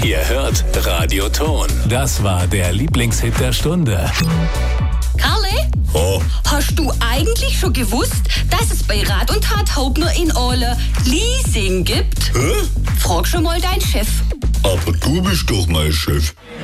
Ihr hört Radio Ton. Das war der Lieblingshit der Stunde. Karle? Oh, Hast du eigentlich schon gewusst, dass es bei Rat und Tat Hauptner in Ole Leasing gibt? hä? Frag schon mal deinen Chef. Aber du bist doch mein Chef.